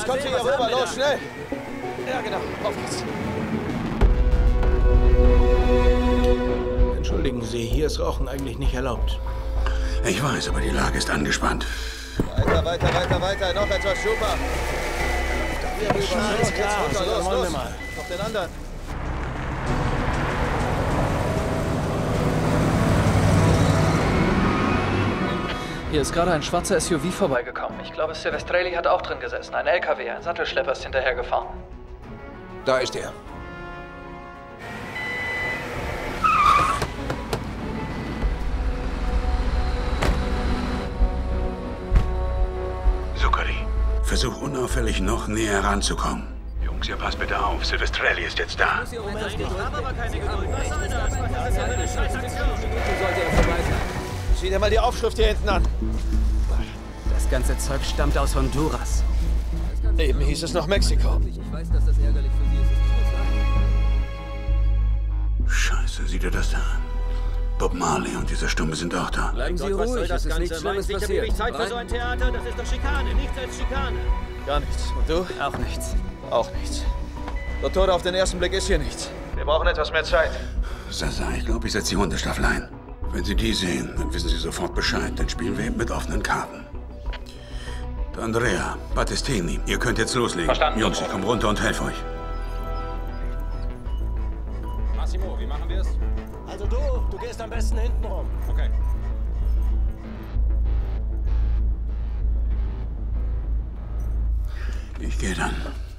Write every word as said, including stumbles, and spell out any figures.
Los, kommt hier rüber, los, schnell! Ja, genau, auf geht's. Entschuldigen Sie, hier ist Rauchen eigentlich nicht erlaubt. Ich weiß, aber die Lage ist angespannt. Weiter, weiter, weiter, weiter, noch etwas, super. Hier rüber, Alles klar, jetzt runter, so, los, dann wollen wir los. mal. Noch den anderen. Hier ist gerade ein schwarzer S U V vorbeigekommen. Ich glaube, Silvestrelli hat auch drin gesessen. Ein L K W, ein Sattelschlepper ist hinterhergefahren. Da ist er. Zuccari, versuch unauffällig noch näher ranzukommen. Jungs, ihr passt bitte auf. Silvestrelli ist jetzt da. Sieh dir mal die Aufschrift hier hinten an. Das ganze Zeug stammt aus Honduras. Eben hieß es noch Mexiko. Scheiße, sieh dir das da an. Bob Marley und dieser Stumme sind auch da. Bleiben Sie ruhig, es ist nichts Schlimmes passiert. Ich Zeit für so ein Theater, das ist doch Schikane, nichts als Schikane. Gar nichts. Und du? Auch nichts. Auch nichts. Dottore, auf den ersten Blick ist hier nichts. Wir brauchen etwas mehr Zeit. Sasa, ich glaube, ich setze die Hundestaffel ein. Wenn Sie die sehen, dann wissen Sie sofort Bescheid. Dann spielen wir mit offenen Karten. Andrea, Battistini, ihr könnt jetzt loslegen. Verstanden. Jungs, ich komme runter und helfe euch. Massimo, wie machen wir es? Also du, du gehst am besten hinten rum. Okay. Ich gehe dann.